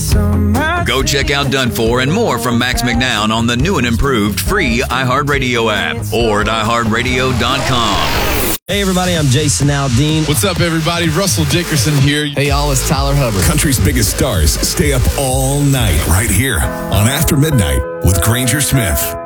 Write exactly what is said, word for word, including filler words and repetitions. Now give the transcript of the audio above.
Go check out Done For and more from Max McNown on the new and improved free iHeartRadio app or at i heart radio dot com. Hey, everybody, I'm Jason Aldean. What's up, everybody? Russell Dickerson here. Hey, y'all, it's Tyler Hubbard. Country's biggest stars stay up all night right here on After Midnight with Granger Smith.